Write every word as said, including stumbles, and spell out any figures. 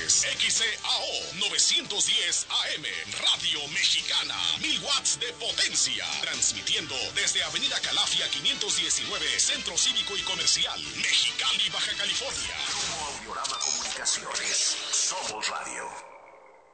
Controles, X C A O novecientos diez A M, Radio Mexicana, mil watts de potencia, transmitiendo desde Avenida Calafia quinientos diecinueve, Centro Cívico y Comercial, Mexicali, Baja California. Grupo Audiorama Comunicaciones, somos radio.